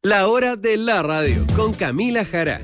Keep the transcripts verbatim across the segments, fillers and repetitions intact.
La hora de la radio con Camila Jara.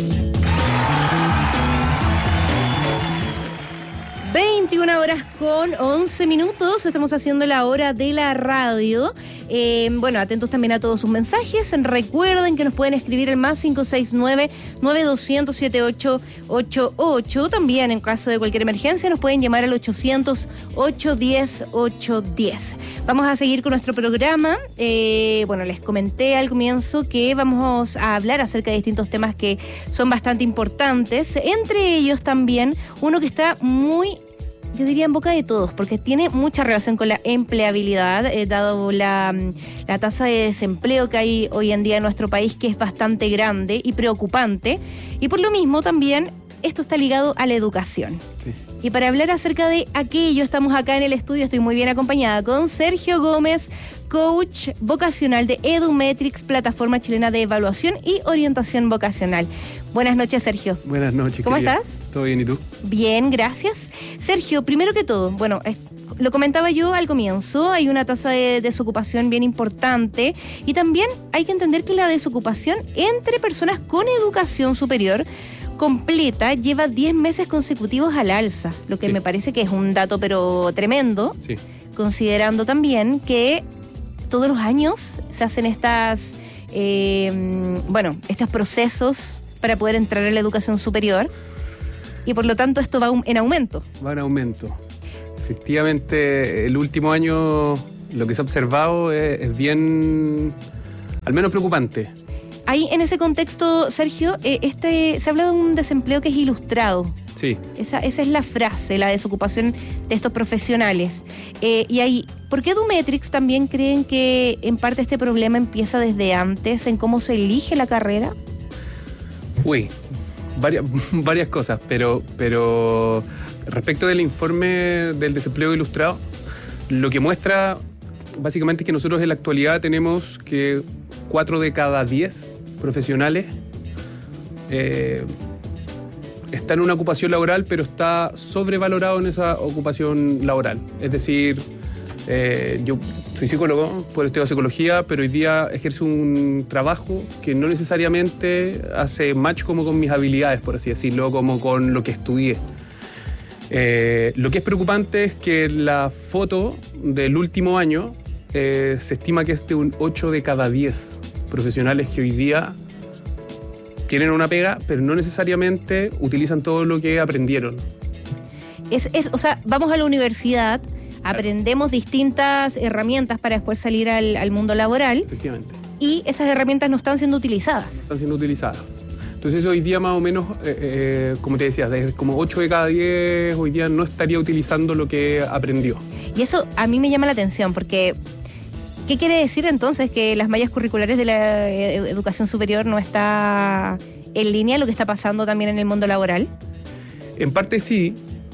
veintiuna horas con once minutos, estamos haciendo la hora de la radio. Eh, bueno, atentos también a todos sus mensajes. Recuerden que nos pueden escribir el más cinco seis nueve, nueve dos cero cero, siete ocho ocho ocho. También en caso de cualquier emergencia nos pueden llamar al ochocientos, ocho diez, ocho diez. Vamos a seguir con nuestro programa. Eh, bueno, les comenté al comienzo que vamos a hablar acerca de distintos temas que son bastante importantes. Entre ellos también uno que está muy, yo diría, en boca de todos, porque tiene mucha relación con la empleabilidad, eh, dado la, la tasa de desempleo que hay hoy en día en nuestro país, que es bastante grande y preocupante. Y por lo mismo también esto está ligado a la educación. Sí. Y para hablar acerca de aquello, estamos acá en el estudio, estoy muy bien acompañada con Sergio Gómez, coach vocacional de Edumetrics, plataforma chilena de evaluación y orientación vocacional. Buenas noches, Sergio. Buenas noches. ¿Cómo querida. estás? ¿Todo bien y tú? Bien, gracias. Sergio, primero que todo, bueno, es, lo comentaba yo al comienzo, hay una tasa de desocupación bien importante y también hay que entender que la desocupación entre personas con educación superior completa lleva diez meses consecutivos al alza, lo que sí me parece que es un dato pero tremendo, sí, considerando también que todos los años se hacen estas, eh, bueno, estos procesos para poder entrar a la educación superior y por lo tanto esto va en aumento. Va en aumento. Efectivamente, el último año lo que se ha observado es, es bien, al menos preocupante. Ahí en ese contexto, Sergio, eh, este, se habla de un desempleo que es ilustrado. Sí. Esa, esa es la frase, la desocupación de estos profesionales. Eh, y ahí, ¿por qué Edumetrics también creen que en parte este problema empieza desde antes, en cómo se elige la carrera? Uy, varias, varias cosas, pero, pero respecto del informe del desempleo ilustrado, lo que muestra básicamente es que nosotros en la actualidad tenemos que cuatro de cada diez profesionales eh, están en una ocupación laboral, pero está sobrevalorado en esa ocupación laboral. Es decir, eh, yo soy psicólogo, por estudio psicología, pero hoy día ejerzo un trabajo que no necesariamente hace match como con mis habilidades, por así decirlo, como con lo que estudié. Eh, lo que es preocupante es que la foto del último año eh, se estima que es de un ocho de cada diez profesionales que hoy día tienen una pega, pero no necesariamente utilizan todo lo que aprendieron. Es, es, o sea, vamos a la universidad, aprendemos distintas herramientas para después salir al, al mundo laboral. Efectivamente. Y esas herramientas no están siendo utilizadas. Están siendo utilizadas. Entonces hoy día más o menos, eh, eh, como te decías, desde como ocho de cada diez hoy día no estaría utilizando lo que aprendió. Y eso a mí me llama la atención porque ¿qué quiere decir entonces? ¿Que las mallas curriculares de la educación superior no está en línea lo que está pasando también en el mundo laboral? En parte sí,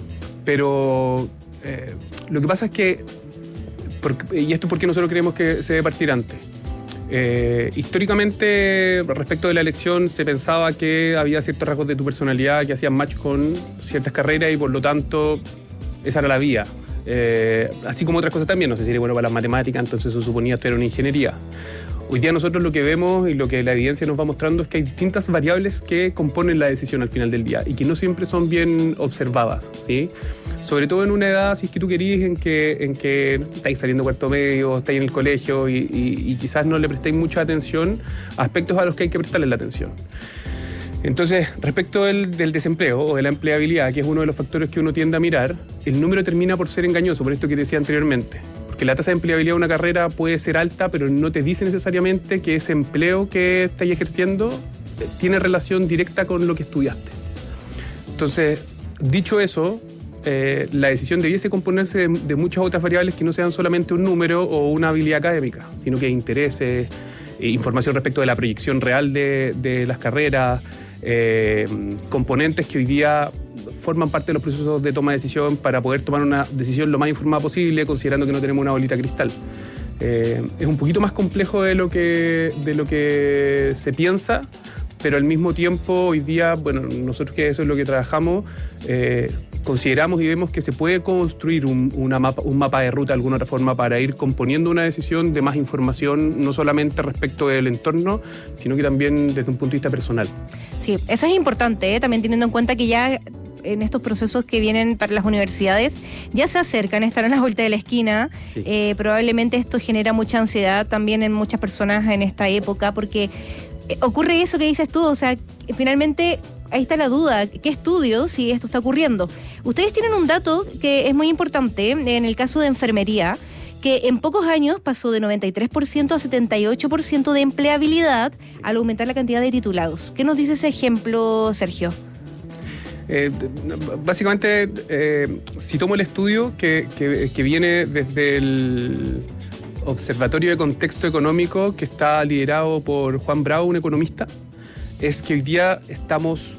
pero eh, lo que pasa es que, porque, y esto es porque nosotros creemos que se debe partir antes. Eh, históricamente, respecto de la elección, se pensaba que había ciertos rasgos de tu personalidad que hacían match con ciertas carreras y por lo tanto esa era la vía. Eh, así como otras cosas también, no sé si eres bueno para las matemáticas, entonces eso suponía estudiar una ingeniería. Hoy día nosotros lo que vemos y lo que la evidencia nos va mostrando es que hay distintas variables que componen la decisión al final del día y que no siempre son bien observadas, ¿sí? Sobre todo en una edad, si es que tú querís, en que, en que estáis saliendo cuarto medio, estáis en el colegio y, y, y quizás no le prestéis mucha atención a aspectos a los que hay que prestarle la atención. Entonces, respecto del, del desempleo o de la empleabilidad, que es uno de los factores que uno tiende a mirar, el número termina por ser engañoso, por esto que decía anteriormente. Porque la tasa de empleabilidad de una carrera puede ser alta, pero no te dice necesariamente que ese empleo que estáis ejerciendo tiene relación directa con lo que estudiaste. Entonces, dicho eso, eh, la decisión debiese componerse de, de muchas otras variables que no sean solamente un número o una habilidad académica, sino que intereses, eh, información respecto de la proyección real de, de las carreras, eh, componentes que hoy día forman parte de los procesos de toma de decisión para poder tomar una decisión lo más informada posible, considerando que no tenemos una bolita cristal. Eh, es un poquito más complejo de lo que, de lo que se piensa, pero al mismo tiempo hoy día, bueno, nosotros que eso es lo que trabajamos, eh, consideramos y vemos que se puede construir un, una mapa, un mapa de ruta de alguna otra forma para ir componiendo una decisión de más información, no solamente respecto del entorno, sino que también desde un punto de vista personal. Sí, eso es importante, ¿eh? También teniendo en cuenta que ya en estos procesos que vienen para las universidades ya se acercan, están a la vuelta de la esquina. Sí. Eh, probablemente esto genera mucha ansiedad también en muchas personas en esta época, porque ocurre eso que dices tú, o sea, finalmente ahí está la duda, ¿qué estudio si esto está ocurriendo? Ustedes tienen un dato que es muy importante en el caso de enfermería, que en pocos años pasó de noventa y tres por ciento a setenta y ocho por ciento de empleabilidad al aumentar la cantidad de titulados. ¿Qué nos dice ese ejemplo, Sergio? Eh, básicamente, eh, si tomo el estudio que, que, que viene desde el Observatorio de Contexto Económico, que está liderado por Juan Bravo, un economista, es que hoy día estamos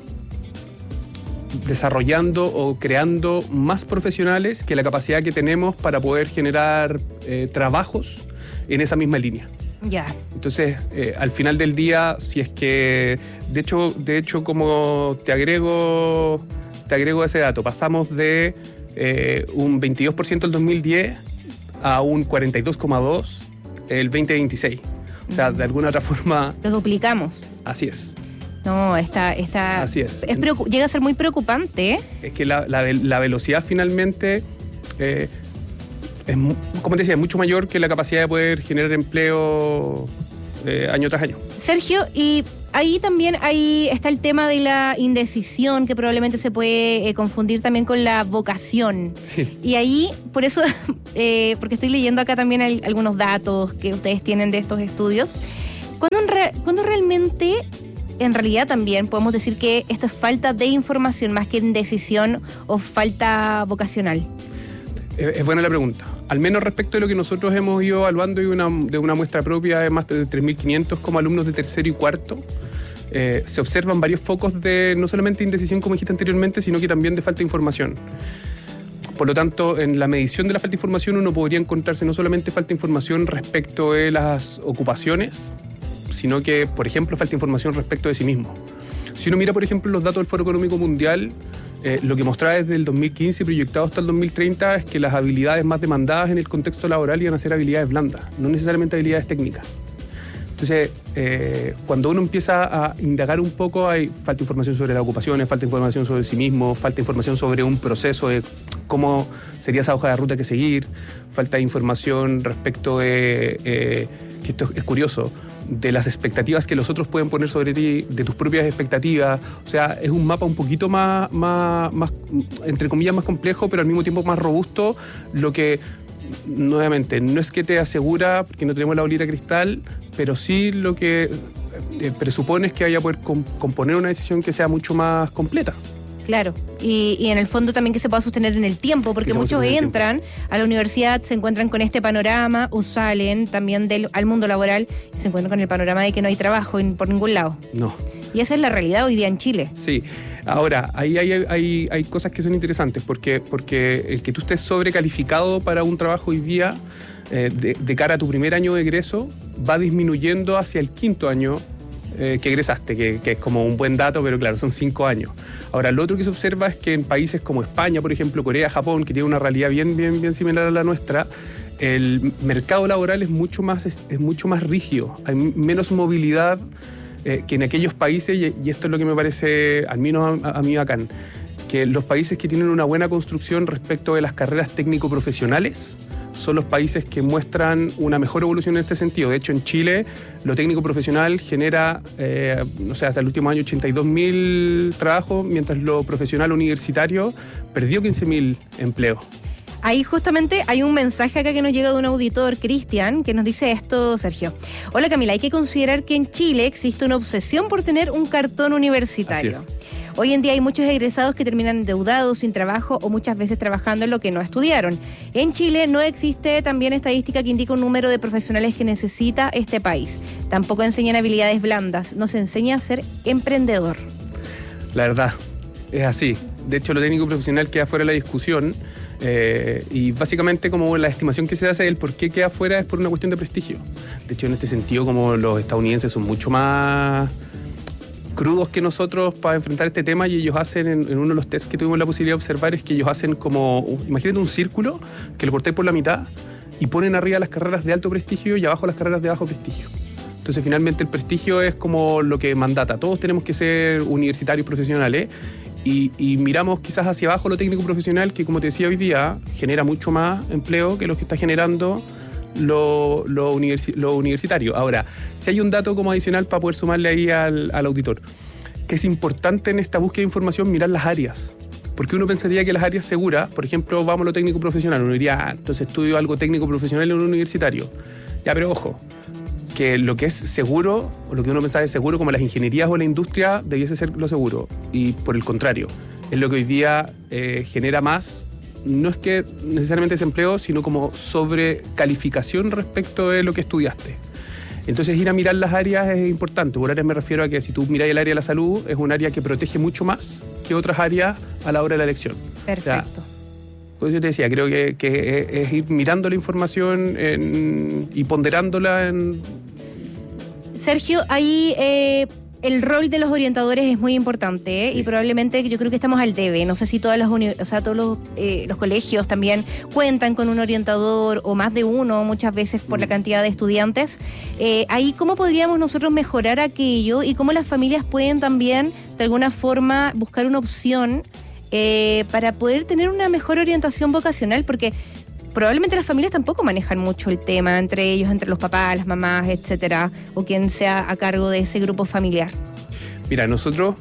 desarrollando o creando más profesionales que la capacidad que tenemos para poder generar eh, trabajos en esa misma línea. Ya. Entonces, eh, al final del día, si es que, de hecho, de hecho, como te agrego, te agrego ese dato, pasamos de eh, un veintidós por ciento el dos mil diez a un cuarenta y dos coma dos por ciento el veinte veintiséis. O sea, de alguna otra forma... Lo duplicamos. Así es. No, está... está Así es. es preocup- llega a ser muy preocupante, ¿eh? Es que la, la, la velocidad finalmente... Eh, es, como te decía, es mucho mayor que la capacidad de poder generar empleo eh, año tras año. Sergio, y ahí también ahí está el tema de la indecisión, que probablemente se puede eh, confundir también con la vocación. Sí. Y ahí, por eso, eh, porque estoy leyendo acá también hay algunos datos que ustedes tienen de estos estudios, ¿cuándo, en re- ¿cuándo realmente, en realidad también podemos decir que esto es falta de información más que indecisión o falta vocacional? Es buena la pregunta. Al menos respecto de lo que nosotros hemos ido evaluando y una, de una muestra propia de más de tres mil quinientos como alumnos de tercero y cuarto, eh, se observan varios focos de no solamente indecisión, como dijiste anteriormente, sino que también de falta de información. Por lo tanto, en la medición de la falta de información uno podría encontrarse no solamente falta de información respecto de las ocupaciones, sino que, por ejemplo, falta de información respecto de sí mismo. Si uno mira, por ejemplo, los datos del Foro Económico Mundial, eh, lo que mostraba desde el dos mil quince proyectado hasta el dos mil treinta es que las habilidades más demandadas en el contexto laboral iban a ser habilidades blandas, no necesariamente habilidades técnicas. Entonces, eh, cuando uno empieza a indagar un poco, hay falta de información sobre las ocupaciones, falta de información sobre sí mismo, falta de información sobre un proceso de cómo sería esa hoja de ruta que seguir, falta de información respecto de, eh, que esto es curioso, de las expectativas que los otros pueden poner sobre ti, de tus propias expectativas. O sea, es un mapa un poquito más, más, más, entre comillas, más complejo, pero al mismo tiempo más robusto, lo que, nuevamente, no es que te asegura, porque no tenemos la bolita de cristal, pero sí lo que eh, presupone es que vaya a poder com- componer una decisión que sea mucho más completa. Claro, y, y en el fondo también que se pueda sostener en el tiempo, porque muchos entran a la universidad, se encuentran con este panorama o salen también del, al mundo laboral y se encuentran con el panorama de que no hay trabajo en, por ningún lado. No. Y esa es la realidad hoy día en Chile. Sí. Ahora, ahí hay, hay, hay, hay cosas que son interesantes, porque, porque el que tú estés sobrecalificado para un trabajo hoy día, eh, de, de cara a tu primer año de egreso, va disminuyendo hacia el quinto año Eh, que egresaste, que, que es como un buen dato, pero claro, son cinco años. Ahora, lo otro que se observa es que en países como España, por ejemplo, Corea, Japón, que tiene una realidad bien, bien, bien similar a la nuestra, el mercado laboral es mucho más, es, es mucho más rígido, hay menos movilidad eh, que en aquellos países, y, y esto es lo que me parece, al menos a, a mí bacán, que los países que tienen una buena construcción respecto de las carreras técnico-profesionales son los países que muestran una mejor evolución en este sentido. De hecho, en Chile, lo técnico profesional genera, eh, no sé, hasta el último año ochenta y dos mil trabajos, mientras lo profesional universitario perdió quince mil empleos. Ahí justamente hay un mensaje acá que nos llega de un auditor, Cristian, que nos dice esto, Sergio. Hola Camila, hay que considerar que en Chile existe una obsesión por tener un cartón universitario. Así es. Hoy en día hay muchos egresados que terminan endeudados, sin trabajo o muchas veces trabajando en lo que no estudiaron. En Chile no existe también estadística que indique un número de profesionales que necesita este país. Tampoco enseñan habilidades blandas, nos enseña a ser emprendedor. La verdad, es así. De hecho, lo técnico profesional queda fuera de la discusión eh, y básicamente como la estimación que se hace del por qué queda fuera es por una cuestión de prestigio. De hecho, en este sentido, como los estadounidenses son mucho más... crudos que nosotros para enfrentar este tema, y ellos hacen, en, en uno de los tests que tuvimos la posibilidad de observar, es que ellos hacen como, imagínate un círculo que lo cortáis por la mitad y ponen arriba las carreras de alto prestigio y abajo las carreras de bajo prestigio. Entonces finalmente el prestigio es como lo que mandata, todos tenemos que ser universitarios profesionales, y, y miramos quizás hacia abajo lo técnico profesional, que como te decía hoy día, genera mucho más empleo que lo que está generando Lo, lo, universi- lo universitario. Ahora, si hay un dato como adicional para poder sumarle ahí al, al auditor, que es importante en esta búsqueda de información mirar las áreas, porque uno pensaría que las áreas seguras, por ejemplo, vamos a lo técnico profesional, uno diría, ah, entonces estudio algo técnico profesional en un universitario. Ya, pero ojo, que lo que es seguro, o lo que uno pensaba es seguro, como las ingenierías o la industria, debiese ser lo seguro, y por el contrario, es lo que hoy día eh, genera más. No es que necesariamente desempleo, sino como sobrecalificación respecto de lo que estudiaste. Entonces ir a mirar las áreas es importante. Por áreas me refiero a que si tú miras el área de la salud, es un área que protege mucho más que otras áreas a la hora de la elección. Perfecto. O sea, por eso te decía, creo que, que es ir mirando la información en, y ponderándola en... Sergio, ahí... Eh... El rol de los orientadores es muy importante, ¿eh? Sí. Y probablemente yo creo que estamos al debe. No sé si todas las uni- o sea, todos los, eh, los colegios también cuentan con un orientador o más de uno, muchas veces por mm. la cantidad de estudiantes. Eh, ahí, ¿cómo podríamos nosotros mejorar aquello y cómo las familias pueden también, de alguna forma, buscar una opción eh, para poder tener una mejor orientación vocacional? Porque probablemente las familias tampoco manejan mucho el tema entre ellos, entre los papás, las mamás, etcétera, o quien sea a cargo de ese grupo familiar. Mira, nosotros,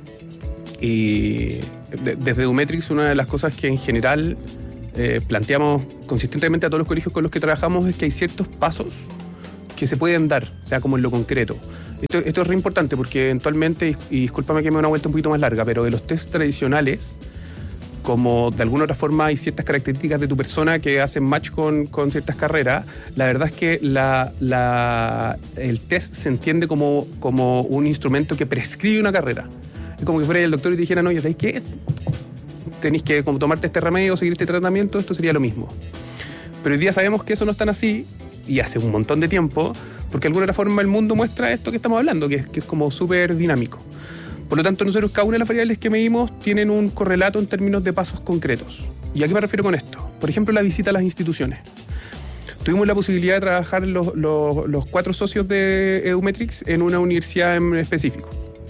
y de, desde Edumetrix, una de las cosas que en general eh, planteamos consistentemente a todos los colegios con los que trabajamos es que hay ciertos pasos que se pueden dar, o sea, como en lo concreto. Esto, esto es re importante porque eventualmente, y, y discúlpame que me dé una vuelta un poquito más larga, pero de los test tradicionales, como de alguna otra forma hay ciertas características de tu persona que hacen match con, con ciertas carreras, la verdad es que la, la, el test se entiende como, como un instrumento que prescribe una carrera. Es como que fuera el doctor y te dijera, no, ya sabéis qué, tenéis que como tomarte este remedio o seguir este tratamiento, esto sería lo mismo. Pero hoy día sabemos que eso no es tan así, y hace un montón de tiempo, porque de alguna otra forma el mundo muestra esto que estamos hablando, que es, que es como súper dinámico. Por lo tanto, nosotros cada una de las variables que medimos tienen un correlato en términos de pasos concretos. ¿Y a qué me refiero con esto? Por ejemplo, la visita a las instituciones. Tuvimos la posibilidad de trabajar los, los, los cuatro socios de Edumetrix en una universidad en específico.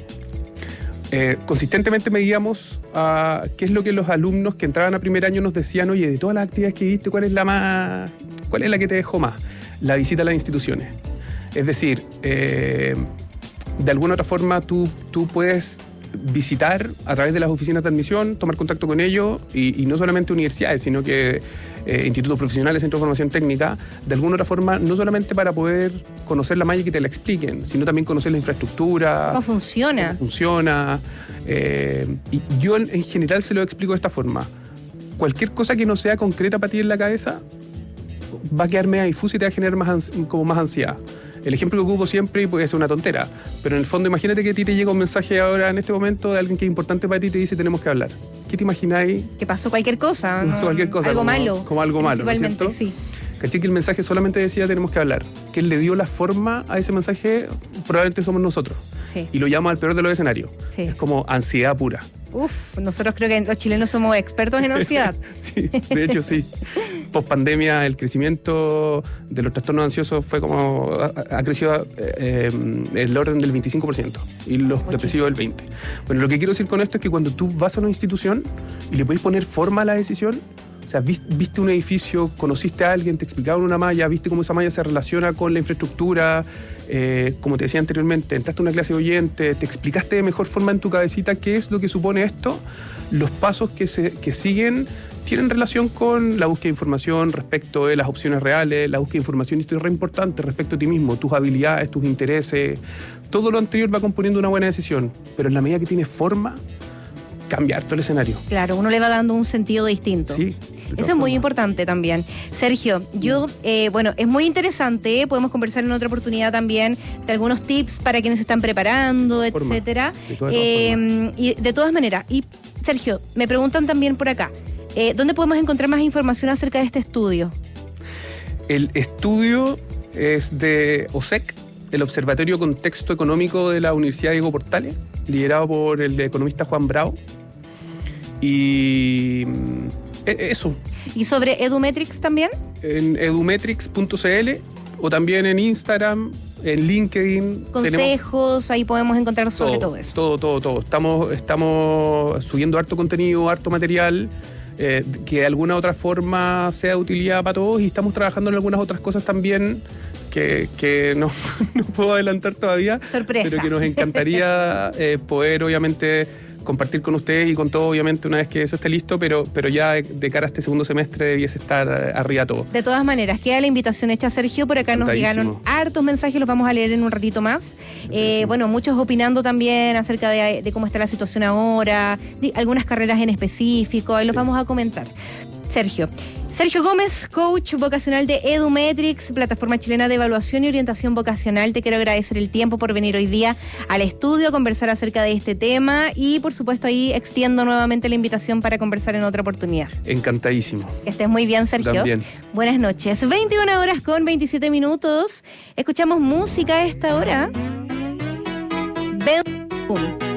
Eh, consistentemente medíamos uh, qué es lo que los alumnos que entraban a primer año nos decían, oye, de todas las actividades que viste, ¿cuál es la más, cuál es la que te dejó más? La visita a las instituciones. Es decir, eh, de alguna otra forma tú, tú puedes visitar a través de las oficinas de admisión, tomar contacto con ellos, y, y no solamente universidades, sino que eh, institutos profesionales, centros de formación técnica, de alguna otra forma, no solamente para poder conocer la malla y que te la expliquen, sino también conocer la infraestructura. ¿Cómo funciona? Cómo funciona. Eh, y yo en, en general se lo explico de esta forma. Cualquier cosa que no sea concreta para ti en la cabeza va a quedar media difusa y te va a generar más, como más ansiedad. El ejemplo que ocupo siempre puede ser una tontera, pero en el fondo imagínate que a ti te llega un mensaje ahora en este momento de alguien que es importante para ti y te dice tenemos que hablar. ¿Qué te imagináis? Que pasó cualquier cosa, ¿no? Cualquier cosa. Algo como, malo. Como algo malo, Principalmente, ¿no es cierto? sí. ¿Cachai? Que el mensaje solamente decía tenemos que hablar. Que él le dio la forma a ese mensaje, probablemente somos nosotros. Sí. Y lo llama al peor de los escenarios. Sí. Es como ansiedad pura. Uf, nosotros creo que los chilenos somos expertos en ansiedad. Sí, de hecho sí. Post pandemia el crecimiento de los trastornos ansiosos fue como ha, ha crecido eh, el orden del veinticinco por ciento y los Muchísimo. depresivos del veinte por ciento. Bueno, lo que quiero decir con esto es que cuando tú vas a una institución y le podés poner forma a la decisión, o sea, viste un edificio, conociste a alguien, te explicaron una malla, viste cómo esa malla se relaciona con la infraestructura, eh, como te decía anteriormente, entraste a una clase de oyente, te explicaste de mejor forma en tu cabecita qué es lo que supone esto, los pasos que, se, que siguen tienen relación con la búsqueda de información respecto de las opciones reales, la búsqueda de información, y esto es re importante, respecto a ti mismo, tus habilidades, tus intereses, todo lo anterior va componiendo una buena decisión, pero en la medida que tiene forma, cambiar todo el escenario. Claro, uno le va dando un sentido distinto. Sí. Eso es muy importante también. Sergio, yo, eh, bueno, es muy interesante, ¿eh? Podemos conversar en otra oportunidad también de algunos tips para quienes se están preparando, Forma. etcétera. De todas eh, y de todas maneras. Y Sergio, me preguntan también por acá, eh, ¿dónde podemos encontrar más información acerca de este estudio? El estudio es de O S E C, el Observatorio Contexto Económico de la Universidad Diego Portales, liderado por el economista Juan Bravo. Y eso. ¿Y sobre Edumetrics también? En edumetrics punto c l o también en Instagram, en LinkedIn. Consejos, ahí podemos encontrar sobre todo, todo eso. Todo, todo, todo. Estamos, estamos subiendo harto contenido, harto material, eh, que de alguna otra forma sea de utilidad para todos, y estamos trabajando en algunas otras cosas también que, que no, no puedo adelantar todavía. Sorpresa. Pero que nos encantaría eh, poder, obviamente, compartir con ustedes y con todo, obviamente, una vez que eso esté listo, pero, pero ya de, de cara a este segundo semestre debiese estar arriba todo. De todas maneras, queda la invitación hecha, Sergio. Por acá nos llegaron hartos mensajes, los vamos a leer en un ratito más. Eh, bueno, muchos opinando también acerca de, de cómo está la situación ahora, de algunas carreras en específico, ahí los sí. vamos a comentar. Sergio. Sergio Gómez, coach vocacional de Edumetrics, plataforma chilena de evaluación y orientación vocacional. Te quiero agradecer el tiempo por venir hoy día al estudio a conversar acerca de este tema y, por supuesto, ahí extiendo nuevamente la invitación para conversar en otra oportunidad. Encantadísimo. Que estés muy bien, Sergio. También. Buenas noches. veintiuna horas con veintisiete minutos. Escuchamos música a esta hora. Ven.